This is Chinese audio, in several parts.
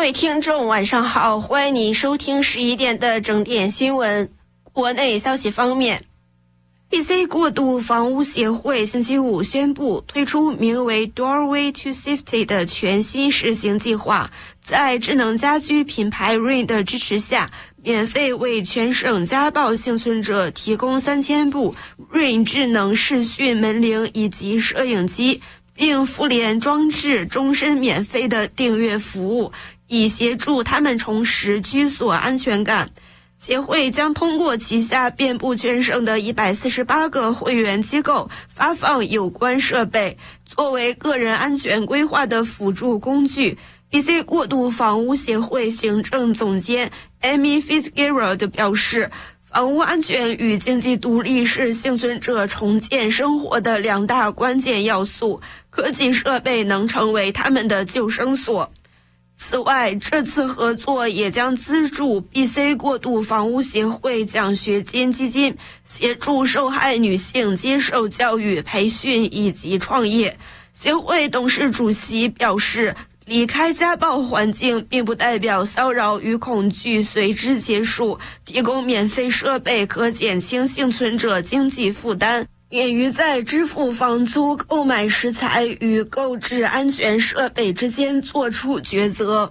位听众晚上好，欢迎你收听11点的整点新闻。国内消息方面， BC 过渡房屋协会星期五宣布推出名为 Doorway to Safety 的全新试行计划，在智能家居品牌 Ring 的支持下，免费为全省家暴幸存者提供3000部 Ring 智能视讯门铃以及摄影机，并附连装置终身免费的订阅服务，以协助他们重拾居所安全感。协会将通过旗下遍布全省的148个会员机构发放有关设备，作为个人安全规划的辅助工具。BC 过渡房屋协会行政总监 Amy Fitzgerald 表示，房屋安全与经济独立是幸存者重建生活的2大关键要素，科技设备能成为他们的救生索。此外，这次合作也将资助 BC 过渡房屋协会奖学金基金，协助受害女性接受教育、培训以及创业。协会董事主席表示，离开家暴环境并不代表骚扰与恐惧随之结束，提供免费设备可减轻幸存者经济负担，免于在支付房租、购买食材与购置安全设备之间做出抉择。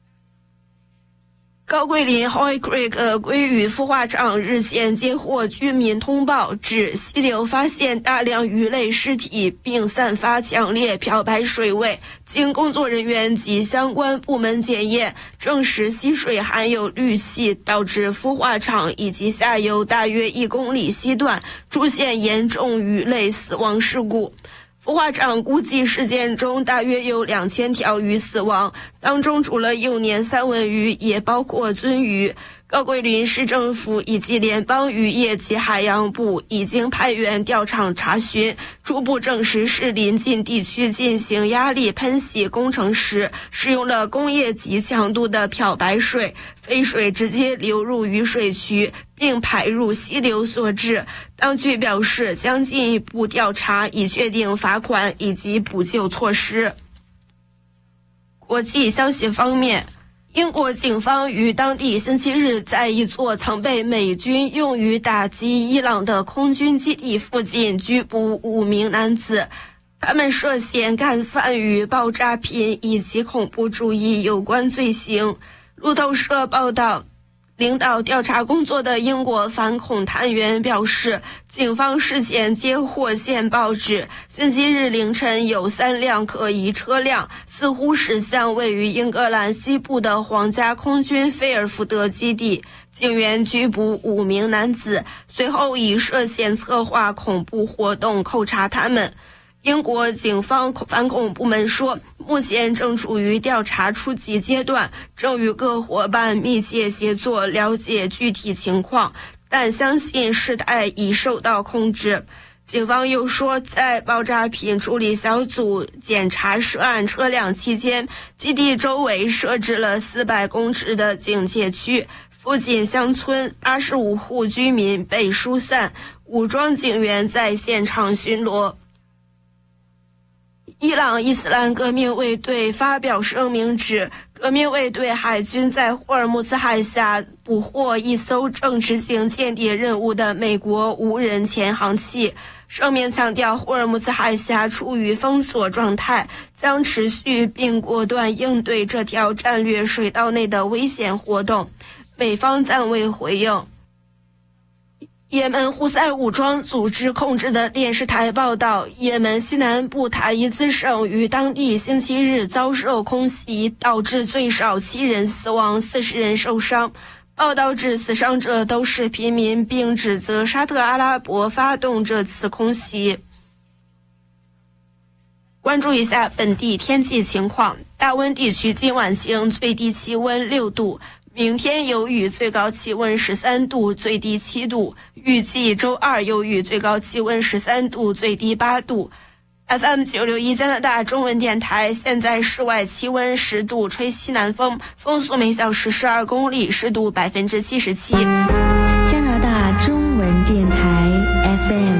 高桂林 Hoy Creek 鲑鱼孵化场日前接获居民通报，指溪流发现大量鱼类尸体，并散发强烈漂白水味。经工作人员及相关部门检验，证实溪水含有氯气，导致孵化场以及下游大约1公里溪段出现严重鱼类死亡事故。孵化场估计事件中大约有2000条鱼死亡，当中除了幼年三文鱼，也包括鳟鱼。高桂林市政府以及联邦渔业及海洋部已经派员调查查询，初步证实是临近地区进行压力喷洗工程时使用了工业级强度的漂白水，废水直接流入雨水渠并排入溪流所致。当局表示将进一步调查，以确定罚款以及补救措施。国际消息方面，英国警方于当地星期日在一座曾被美军用于打击伊朗的空军基地附近拘捕5名男子，他们涉嫌干犯与爆炸品以及恐怖主义有关罪行。路透社报道，领导调查工作的英国反恐探员表示，警方事前接获线报指，星期日凌晨有3辆可疑车辆似乎驶向位于英格兰西部的皇家空军菲尔福德基地，警员拘捕5名男子，随后以涉嫌策划恐怖活动扣查他们。英国警方反恐部门说，目前正处于调查初级阶段，正与各伙伴密切协作了解具体情况，但相信事态已受到控制。警方又说，在爆炸品处理小组检查涉案车辆期间，基地周围设置了400公尺的警戒区，附近乡村85户居民被疏散，武装警员在现场巡逻。伊朗伊斯兰革命卫队发表声明指，革命卫队海军在霍尔木兹海峡捕获一艘正执行间谍任务的美国无人潜航器。声明强调，霍尔木兹海峡处于封锁状态，将持续并果断应对这条战略水道内的危险活动。美方暂未回应。也门胡塞武装组织控制的电视台报道，也门西南部塔伊兹省于当地星期日遭受空袭，导致最少7人死亡，40人受伤。报道指死伤者都是平民，并指责沙特阿拉伯发动这次空袭。关注一下本地天气情况，大温地区今晚晴，最低气温6度。明天有雨，最高气温13度，最低7度。预计周二有雨，最高气温13度，最低8度。FM 961加拿大中文电台，现在室外气温10度，吹西南风，风速每小时12公里，湿度77%。 加拿大中文电台 FM